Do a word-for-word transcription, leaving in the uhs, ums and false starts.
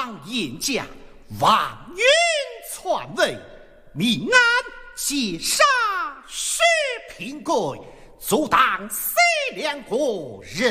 王严家，王允篡位，命案劫杀薛平贵，阻挡西凉国人。